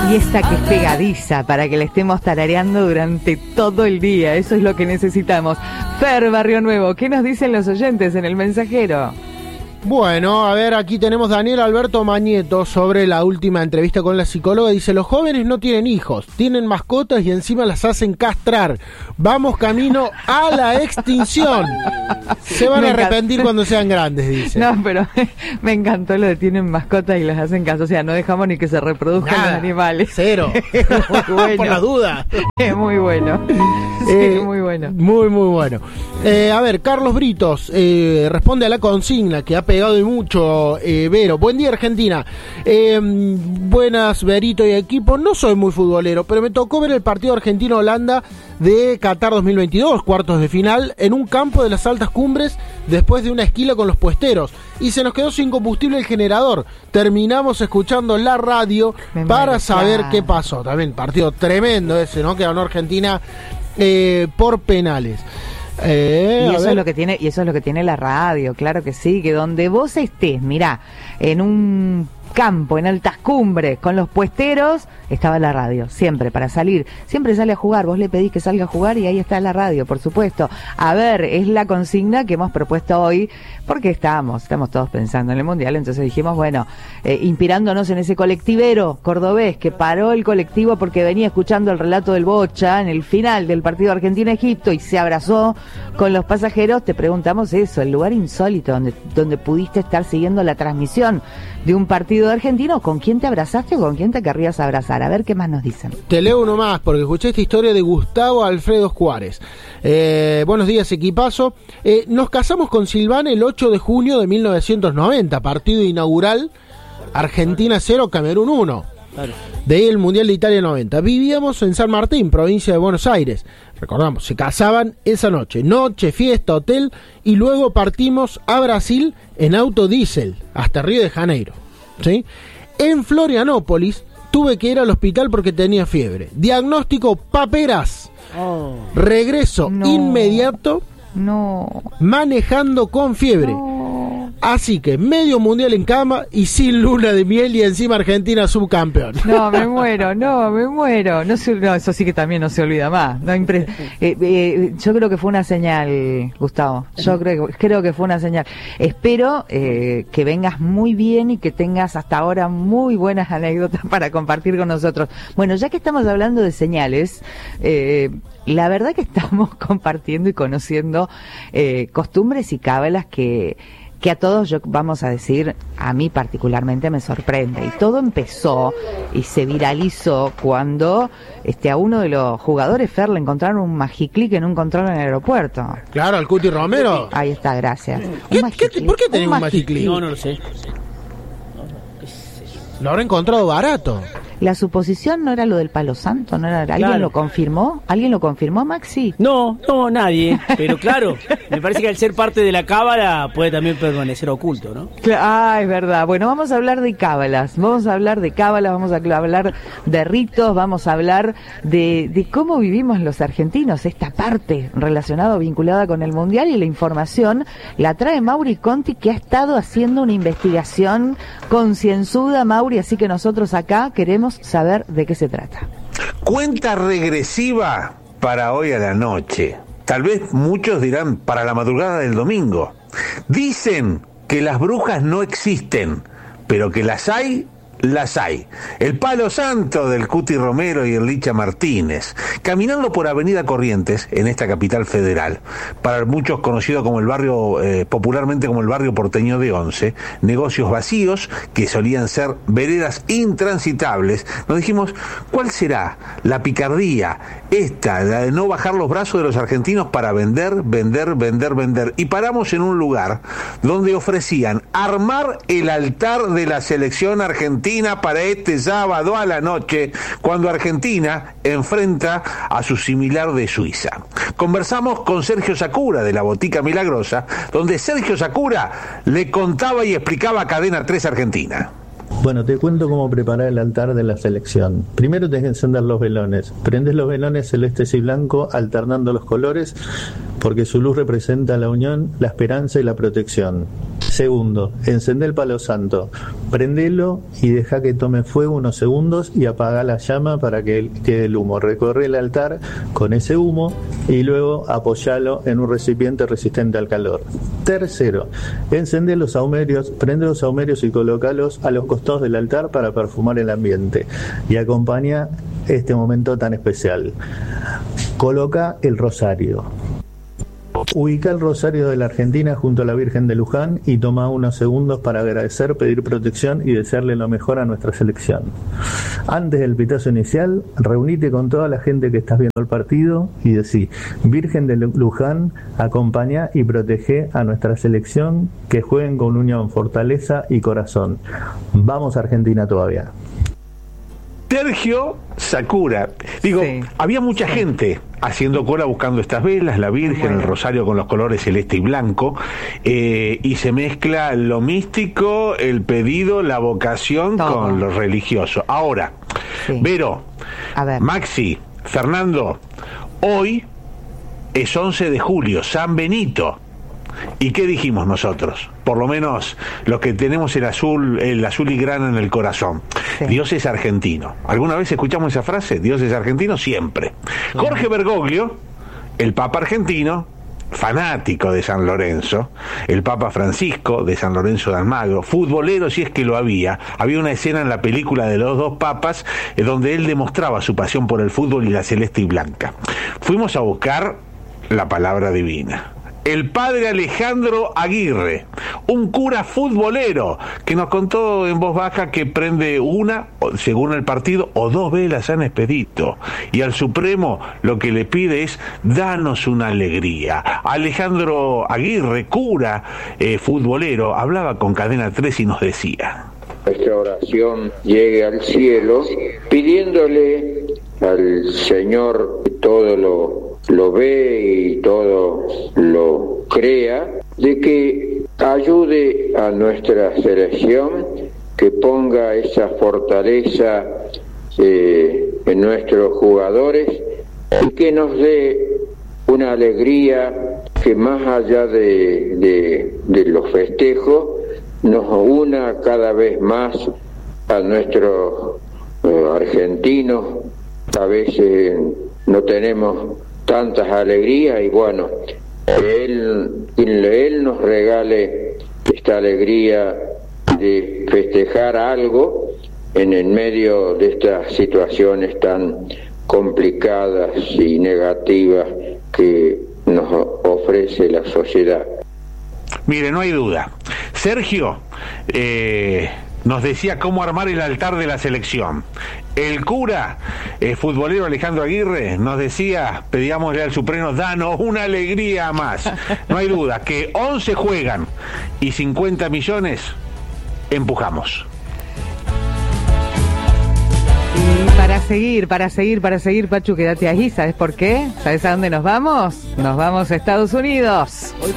Y esta que es pegadiza para que la estemos tarareando durante todo el día. Eso es lo que necesitamos. Fer, Barrio Nuevo, ¿qué nos dicen los oyentes en el mensajero? Bueno, a ver, aquí tenemos Daniel Alberto Mañeto sobre la última entrevista con la psicóloga. Dice, los jóvenes no tienen hijos, tienen mascotas y encima las hacen castrar. Vamos camino a la extinción. Se van a arrepentir cuando sean grandes, dice. No, pero me encantó lo de tienen mascotas y las hacen caso. O sea, no dejamos ni que se reproduzcan los animales. Cero. Muy bueno. Por la duda. Es muy bueno. Sí, muy bueno. Muy, muy bueno. A ver, Carlos Britos responde a la consigna que ha pegado de mucho, Vero. Buen día, Argentina. Buenas, Verito y equipo. No soy muy futbolero, pero me tocó ver el partido Argentina-Holanda de Qatar 2022, cuartos de final, en un campo de las altas cumbres después de una esquila con los puesteros. Y se nos quedó sin combustible el generador. Terminamos escuchando la radio para saber qué pasó. También partido tremendo ese, ¿no? Que ganó Argentina por penales. Y eso es lo que tiene la radio, claro que sí, que donde vos estés, mirá, en un campo, en altas cumbres, con los puesteros, estaba la radio, siempre, para salir, siempre sale a jugar, vos le pedís que salga a jugar y ahí está la radio, por supuesto. A ver, es la consigna que hemos propuesto hoy, porque estamos todos pensando en el Mundial, entonces dijimos, bueno, inspirándonos en ese colectivero cordobés que paró el colectivo porque venía escuchando el relato del Bocha en el final del partido Argentina-Egipto y se abrazó con los pasajeros, te preguntamos eso, el lugar insólito donde pudiste estar siguiendo la transmisión de un partido de argentino, ¿con quién te abrazaste o con quién te querrías abrazar? A ver qué más nos dicen. Te leo uno más, porque escuché esta historia de Gustavo Alfredo Juárez. Buenos días, equipazo. Nos casamos con Silvana el 8 de junio de 1990, partido inaugural, Argentina 0, Camerún 1. Claro. De ahí el Mundial de Italia 90. Vivíamos en San Martín, provincia de Buenos Aires. Recordamos, se casaban esa noche. Noche, fiesta, hotel, y luego partimos a Brasil en auto diésel hasta Río de Janeiro. ¿Sí? En Florianópolis tuve que ir al hospital porque tenía fiebre. Diagnóstico, paperas. Regreso inmediato. Manejando con fiebre. Así que medio mundial en cama y sin luna de miel y encima Argentina subcampeón. No, me muero. No, eso sí que también no se olvida más. No, yo creo que fue una señal, Gustavo. Yo creo que fue una señal. Espero que vengas muy bien y que tengas hasta ahora muy buenas anécdotas para compartir con nosotros. Bueno, ya que estamos hablando de señales, la verdad que estamos compartiendo y conociendo costumbres y cábalas que a todos, vamos a decir, a mí particularmente me sorprende. Y todo empezó y se viralizó cuando a uno de los jugadores, Fer, le encontraron un magiclick en un control en el aeropuerto. Claro, al Cuti Romero. Ahí está, gracias. ¿Por qué tenés un magiclick? No lo sé. Lo habrá encontrado barato. La suposición no era lo del palo santo, no era. ¿Alguien lo confirmó? ¿Alguien lo confirmó, Maxi? No, nadie. Pero claro, me parece que al ser parte de la cábala puede también permanecer oculto, ¿no? Es verdad. Bueno, vamos a hablar de cábalas. Vamos a hablar de ritos, vamos a hablar de cómo vivimos los argentinos, esta parte relacionada, vinculada con el Mundial, y la información la trae Mauri Conti, que ha estado haciendo una investigación concienzuda, Mauri, así que nosotros acá queremos saber de qué se trata. Cuenta regresiva para hoy a la noche. Tal vez muchos dirán para la madrugada del domingo. Dicen que las brujas no existen, pero que las hay. El palo santo del Cuti Romero y el Licha Martínez, caminando por Avenida Corrientes, en esta capital federal, para muchos conocido como el barrio, popularmente como el barrio porteño de Once, negocios vacíos que solían ser veredas intransitables. Nos dijimos, ¿cuál será la picardía esta, la de no bajar los brazos de los argentinos para vender? Y paramos en un lugar donde ofrecían armar el altar de la selección argentina para este sábado a la noche, cuando Argentina enfrenta a su similar de Suiza. Conversamos con Sergio Sakura de la Botica Milagrosa, donde Sergio Sakura le contaba y explicaba a Cadena 3 Argentina. Bueno, te cuento cómo preparar el altar de la selección. Primero tenés que encender los velones. Prendes los velones celestes y blanco alternando los colores, porque su luz representa la unión, la esperanza y la protección. Segundo, encendé el palo santo, prendelo y deja que tome fuego unos segundos y apaga la llama para que quede el humo. Recorre el altar con ese humo y luego apoyalo en un recipiente resistente al calor. Tercero, encendé los sahumerios, prende los sahumerios y colócalos a los costados del altar para perfumar el ambiente y acompaña este momento tan especial. Coloca el rosario. Ubica el rosario de la Argentina junto a la Virgen de Luján y toma unos segundos para agradecer, pedir protección y desearle lo mejor a nuestra selección. Antes del pitazo inicial, reunite con toda la gente que estás viendo el partido y decí: Virgen de Luján, acompañá y protege a nuestra selección, que jueguen con unión, fortaleza y corazón. Vamos Argentina todavía. Sergio Sakura. Digo, sí, había mucha gente haciendo cola buscando estas velas, la Virgen, el rosario con los colores celeste y blanco, y se mezcla lo místico, el pedido, la vocación con lo religioso. Ahora, Vero, Maxi, Fernando, hoy es 11 de julio, San Benito. ¿Y qué dijimos nosotros? Por lo menos los que tenemos el azul y grana en el corazón. Sí. Dios es argentino. ¿Alguna vez escuchamos esa frase? Dios es argentino siempre. Sí. Jorge Bergoglio, el Papa argentino, fanático de San Lorenzo, el Papa Francisco de San Lorenzo de Almagro, futbolero si es que lo había una escena en la película de los dos papas donde él demostraba su pasión por el fútbol y la celeste y blanca. Fuimos a buscar la palabra divina. El padre Alejandro Aguirre, un cura futbolero, que nos contó en voz baja que prende una, según el partido, o dos velas San Expedito. Y al Supremo lo que le pide es: danos una alegría. Alejandro Aguirre, cura futbolero, hablaba con Cadena 3 y nos decía: nuestra oración llegue al cielo, pidiéndole al Señor que todo lo ve y todo lo crea, de que ayude a nuestra selección, que ponga esa fortaleza en nuestros jugadores y que nos dé una alegría que más allá de los festejos nos una cada vez más a nuestros argentinos. A veces no tenemos tantas alegrías y bueno, él nos regale esta alegría de festejar algo en el medio de estas situaciones tan complicadas y negativas que nos ofrece la sociedad. Mire, no hay duda. Sergio nos decía cómo armar el altar de la selección. El cura futbolero Alejandro Aguirre nos decía: pedíamosle al Supremo, danos una alegría más. No hay duda que 11 juegan y 50 millones empujamos. Y para seguir, Pachu, quédate ahí. ¿Sabes por qué? ¿Sabes a dónde nos vamos? Nos vamos a Estados Unidos.